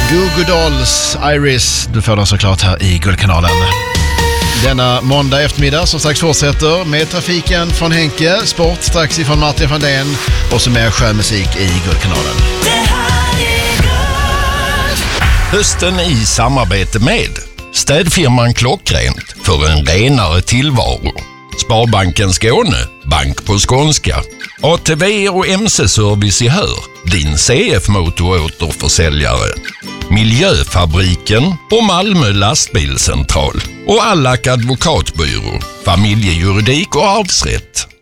Goo Goo Dolls, Iris, du får den såklart här i Guldkanalen. Denna måndag eftermiddag som strax fortsätter med trafiken från Henke, sport strax ifrån Martin van Den och så mer skönmusik i Guldkanalen. Hösten i samarbete med städfirman Klockrent för en renare tillvaro. Sparbanken Skåne, bank på skånska. ATV och MC-service i Hör, din CF-motoråterförsäljare. Miljöfabriken och Malmö lastbilscentral. Och Allak advokatbyrå, familjejuridik och arvsrätt.